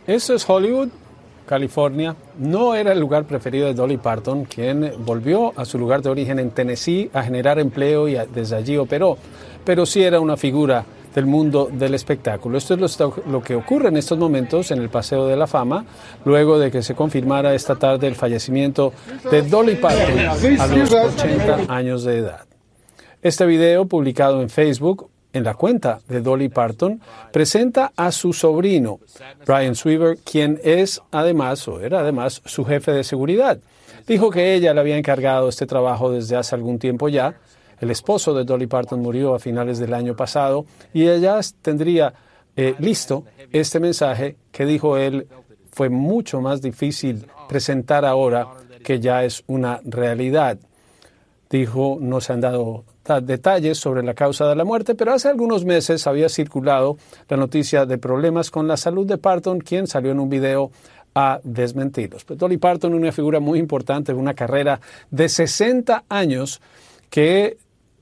Esto es Hollywood, California. No era el lugar preferido de Dolly Parton, quien volvió a su lugar de origen en Tennessee a generar empleo y desde allí operó, pero sí era una figura del mundo del espectáculo. Esto es lo que ocurre en estos momentos en el Paseo de la Fama, luego de que se confirmara esta tarde el fallecimiento de Dolly Parton a los 80 años de edad. Este video, publicado en Facebook, en la cuenta de Dolly Parton, presenta a su sobrino, Brian Sweaver, quien es además, o era además, su jefe de seguridad. Dijo que ella le había encargado este trabajo desde hace algún tiempo ya. El esposo de Dolly Parton murió a finales del año pasado y ella tendría listo este mensaje que, dijo él, fue mucho más difícil presentar ahora que ya es una realidad. Dijo, no se han dado detalles sobre la causa de la muerte, pero hace algunos meses había circulado la noticia de problemas con la salud de Parton, quien salió en un video a desmentirlos. Pues Dolly Parton, una figura muy importante, una carrera de 60 años, que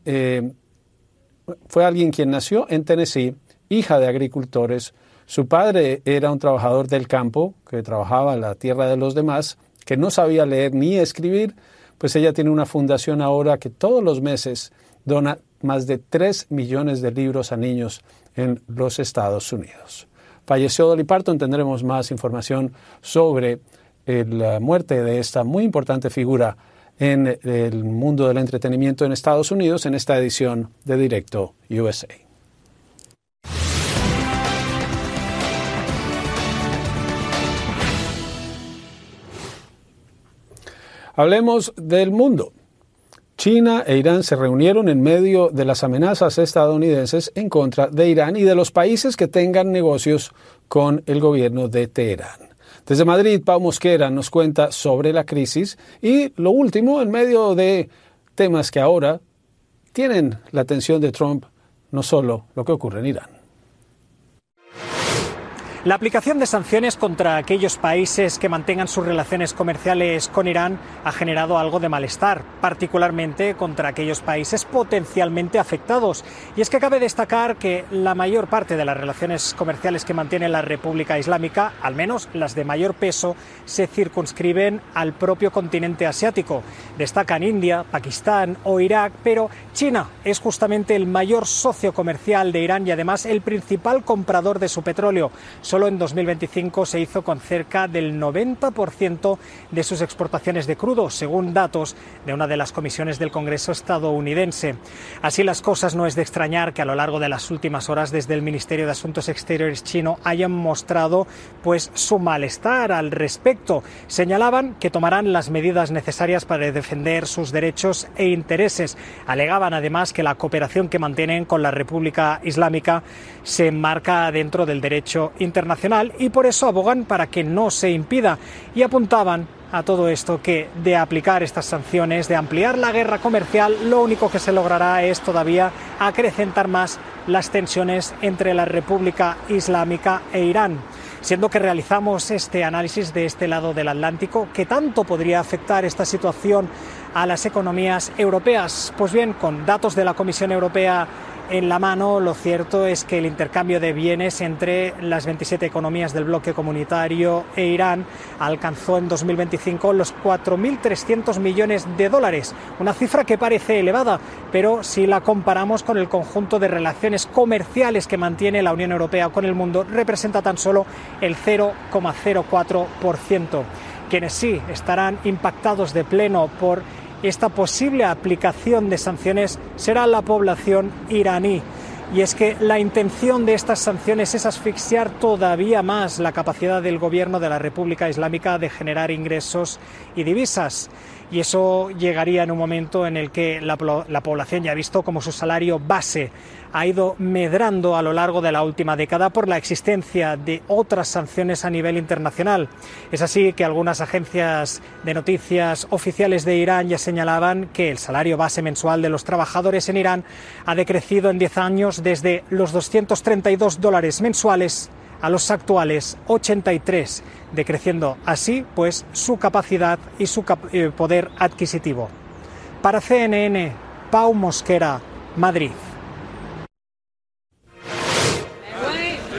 fue alguien quien nació en Tennessee, hija de agricultores. Su padre era un trabajador del campo, que trabajaba en la tierra de los demás, que no sabía leer ni escribir. Pues ella tiene una fundación ahora que todos los meses dona más de 3 millones de libros a niños en los Estados Unidos. Falleció Dolly Parton. Tendremos más información sobre la muerte de esta muy importante figura en el mundo del entretenimiento en Estados Unidos en esta edición de Directo USA. Hablemos del mundo. China e Irán se reunieron en medio de las amenazas estadounidenses en contra de Irán y de los países que tengan negocios con el gobierno de Teherán. Desde Madrid, Pau Mosquera nos cuenta sobre la crisis y lo último en medio de temas que ahora tienen la atención de Trump, no solo lo que ocurre en Irán. La aplicación de sanciones contra aquellos países que mantengan sus relaciones comerciales con Irán ha generado algo de malestar, particularmente contra aquellos países potencialmente afectados. Y es que cabe destacar que la mayor parte de las relaciones comerciales que mantiene la República Islámica, al menos las de mayor peso, se circunscriben al propio continente asiático. Destacan India, Pakistán o Irak, pero China es justamente el mayor socio comercial de Irán y además el principal comprador de su petróleo. Solo en 2025 se hizo con cerca del 90% de sus exportaciones de crudo, según datos de una de las comisiones del Congreso estadounidense. Así las cosas, no es de extrañar que a lo largo de las últimas horas desde el Ministerio de Asuntos Exteriores chino hayan mostrado su malestar al respecto. Señalaban que tomarán las medidas necesarias para defender sus derechos e intereses. Alegaban además que la cooperación que mantienen con la República Islámica se enmarca dentro del derecho internacional y por eso abogan para que no se impida, y apuntaban a todo esto que de aplicar estas sanciones, de ampliar la guerra comercial, lo único que se logrará es todavía acrecentar más las tensiones entre la República Islámica e Irán. Siendo que realizamos este análisis de este lado del Atlántico, ¿qué tanto podría afectar esta situación a las economías europeas? Pues bien, con datos de la Comisión Europea en la mano, lo cierto es que el intercambio de bienes entre las 27 economías del bloque comunitario e Irán alcanzó en 2025 los 4.300 millones de dólares, una cifra que parece elevada, pero si la comparamos con el conjunto de relaciones comerciales que mantiene la Unión Europea con el mundo, representa tan solo el 0,04%. Quienes sí estarán impactados de pleno por esta posible aplicación de sanciones será la población iraní. Y es que la intención de estas sanciones es asfixiar todavía más la capacidad del gobierno de la República Islámica de generar ingresos y divisas. Y eso llegaría en un momento en el que la población ya ha visto cómo su salario base ha ido medrando a lo largo de la última década por la existencia de otras sanciones a nivel internacional. Es así que algunas agencias de noticias oficiales de Irán ya señalaban que el salario base mensual de los trabajadores en Irán ha decrecido en 10 años desde los $232 mensuales a los actuales 83, decreciendo así su capacidad y su poder adquisitivo. Para CNN, Pau Mosquera, Madrid.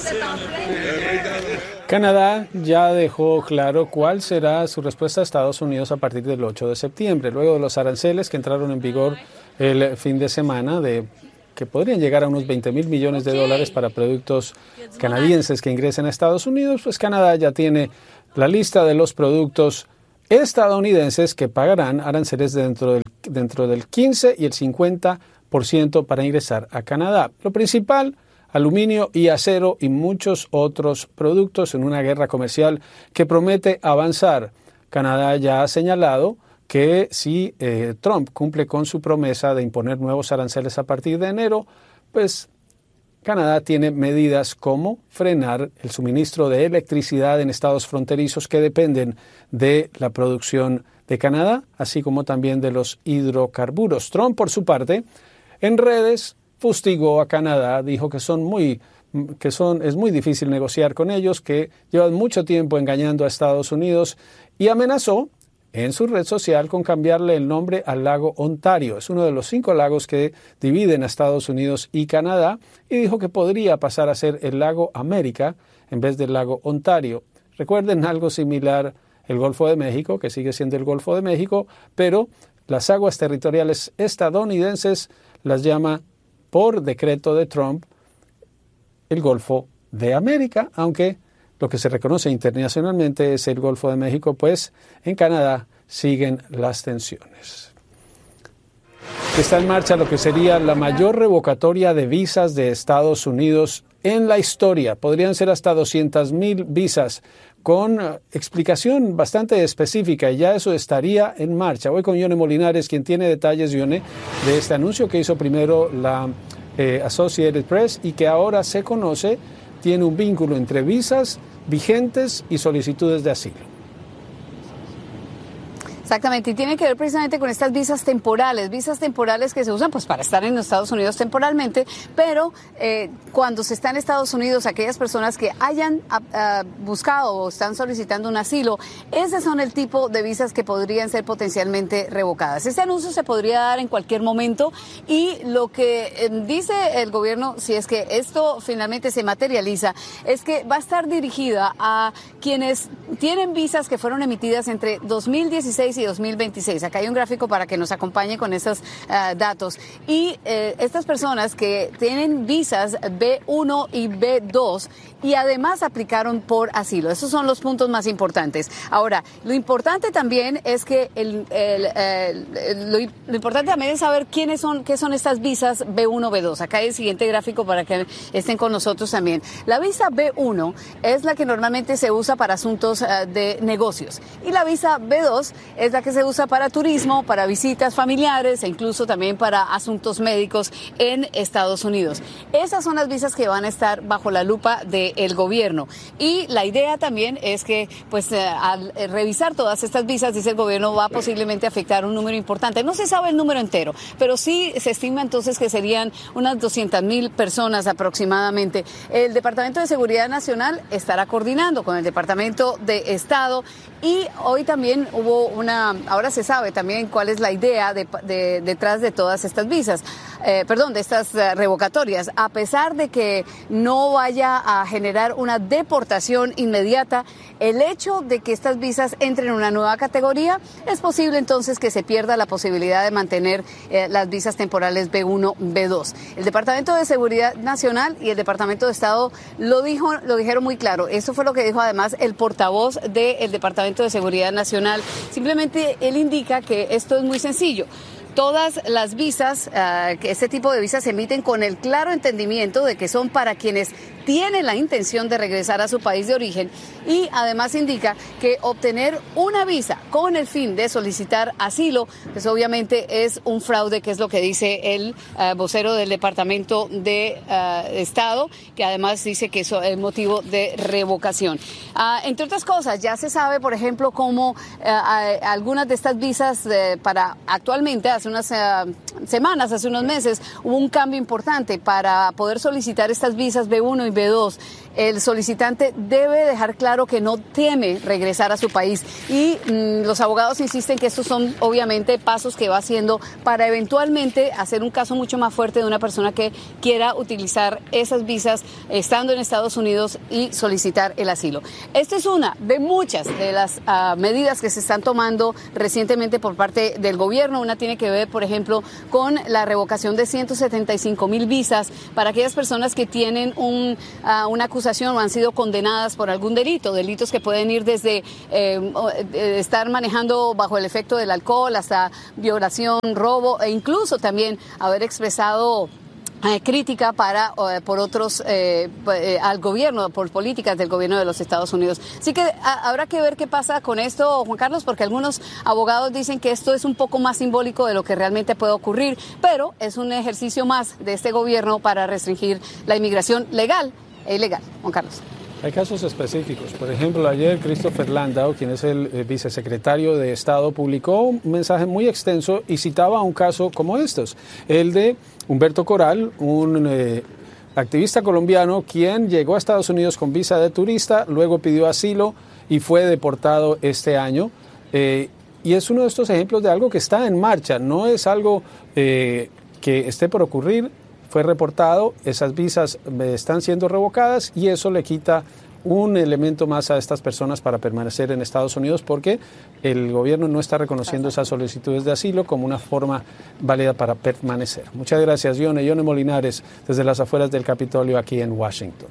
Canadá ya dejó claro cuál será su respuesta a Estados Unidos a partir del 8 de septiembre, luego de los aranceles que entraron en vigor el fin de semana que podrían llegar a unos 20,000 millones de dólares para productos canadienses que ingresen a Estados Unidos. Pues Canadá ya tiene la lista de los productos estadounidenses que pagarán aranceles dentro del 15 y el 50% para ingresar a Canadá. Lo principal, aluminio y acero y muchos otros productos en una guerra comercial que promete avanzar. Canadá ya ha señalado que si Trump cumple con su promesa de imponer nuevos aranceles a partir de enero, pues Canadá tiene medidas como frenar el suministro de electricidad en estados fronterizos que dependen de la producción de Canadá, así como también de los hidrocarburos. Trump, por su parte, en redes fustigó a Canadá, dijo que es muy difícil negociar con ellos, que llevan mucho tiempo engañando a Estados Unidos y amenazó en su red social con cambiarle el nombre al lago Ontario. Es uno de los 5 lagos que dividen a Estados Unidos y Canadá y dijo que podría pasar a ser el lago América en vez del lago Ontario. Recuerden algo similar el Golfo de México, que sigue siendo el Golfo de México, pero las aguas territoriales estadounidenses las llama por decreto de Trump el Golfo de América, aunque lo que se reconoce internacionalmente es el Golfo de México, pues en Canadá siguen las tensiones. Está en marcha lo que sería la mayor revocatoria de visas de Estados Unidos en la historia. Podrían ser hasta 200,000 visas con explicación bastante específica y ya eso estaría en marcha. Voy con Yone Molinares, quien tiene detalles, Yone, de este anuncio que hizo primero la Associated Press y que ahora se conoce tiene un vínculo entre visas vigentes y solicitudes de asilo. Exactamente, y tiene que ver precisamente con estas visas temporales que se usan pues para estar en los Estados Unidos temporalmente, pero cuando se está en Estados Unidos, aquellas personas que hayan buscado o están solicitando un asilo, esos son el tipo de visas que podrían ser potencialmente revocadas. Este anuncio se podría dar en cualquier momento y lo que dice el gobierno, si es que esto finalmente se materializa, es que va a estar dirigida a quienes tienen visas que fueron emitidas entre 2016 y 2026. Acá hay un gráfico para que nos acompañe con esos datos. Y estas personas que tienen visas B1 y B2 y además aplicaron por asilo. Esos son los puntos más importantes. Ahora, lo importante también es que lo importante también es saber qué son estas visas B1, B2. Acá hay el siguiente gráfico para que estén con nosotros también. La visa B1 es la que normalmente se usa para asuntos de negocios y la visa B2 es la que se usa para turismo, para visitas familiares e incluso también para asuntos médicos en Estados Unidos. Esas son las visas que van a estar bajo la lupa del gobierno. Y la idea también es que, pues, al revisar todas estas visas, dice el gobierno, va a posiblemente afectar un número importante. No se sabe el número entero, pero sí se estima entonces que serían unas 200,000 personas aproximadamente. El Departamento de Seguridad Nacional estará coordinando con el Departamento de Estado y hoy también hubo ahora se sabe también cuál es la idea detrás de todas estas visas, de estas revocatorias. A pesar de que no vaya a generar una deportación inmediata, el hecho de que estas visas entren en una nueva categoría, es posible entonces que se pierda la posibilidad de mantener las visas temporales B1, B2. El Departamento de Seguridad Nacional y el Departamento de Estado lo dijeron muy claro. Eso fue lo que dijo además el portavoz del Departamento de Seguridad Nacional. Simplemente él indica que esto es muy sencillo. Todas las visas, que este tipo de visas se emiten con el claro entendimiento de que son para quienes tienen la intención de regresar a su país de origen y además indica que obtener una visa con el fin de solicitar asilo, pues obviamente es un fraude, que es lo que dice el vocero del Departamento de Estado, que además dice que eso es motivo de revocación. Entre otras cosas, ya se sabe, por ejemplo, cómo algunas de estas visas para actualmente, hace unas semanas, hace unos meses, hubo un cambio importante para poder solicitar estas visas B1 y B2, el solicitante debe dejar claro que no teme regresar a su país y los abogados insisten que estos son obviamente pasos que va haciendo para eventualmente hacer un caso mucho más fuerte de una persona que quiera utilizar esas visas estando en Estados Unidos y solicitar el asilo. Esta es una de muchas de las medidas que se están tomando recientemente por parte del gobierno. Una tiene que ver, por ejemplo, con la revocación de 175,000 visas para aquellas personas que tienen una acusación o han sido condenadas por algún delito, delitos que pueden ir desde estar manejando bajo el efecto del alcohol hasta violación, robo e incluso también haber expresado crítica por otros al gobierno, por políticas del gobierno de los Estados Unidos. Así que habrá que ver qué pasa con esto, Juan Carlos, porque algunos abogados dicen que esto es un poco más simbólico de lo que realmente puede ocurrir, pero es un ejercicio más de este gobierno para restringir la inmigración legal e ilegal. Juan Carlos. Hay casos específicos. Por ejemplo, ayer Christopher Landau, quien es el vicesecretario de Estado, publicó un mensaje muy extenso y citaba un caso como estos, el de Humberto Coral, un activista colombiano quien llegó a Estados Unidos con visa de turista, luego pidió asilo y fue deportado este año. Y es uno de estos ejemplos de algo que está en marcha, no es algo que esté por ocurrir. Fue reportado, esas visas están siendo revocadas y eso le quita un elemento más a estas personas para permanecer en Estados Unidos porque el gobierno no está reconociendo esas solicitudes de asilo como una forma válida para permanecer. Muchas gracias, Yone Molinares, desde las afueras del Capitolio aquí en Washington.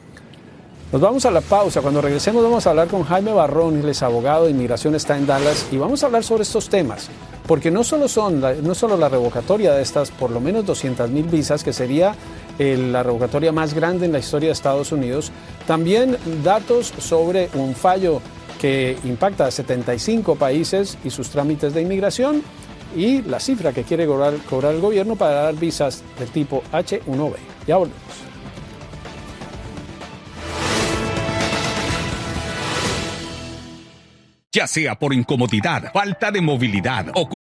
Nos vamos a la pausa. Cuando regresemos vamos a hablar con Jaime Barrón, él es abogado de inmigración, está en Dallas, y vamos a hablar sobre estos temas, porque no solo la revocatoria de estas por lo menos 200,000 visas, que sería la revocatoria más grande en la historia de Estados Unidos, también datos sobre un fallo que impacta a 75 países y sus trámites de inmigración, y la cifra que quiere cobrar el gobierno para dar visas del tipo H-1B. Ya volvemos. Ya sea por incomodidad, falta de movilidad o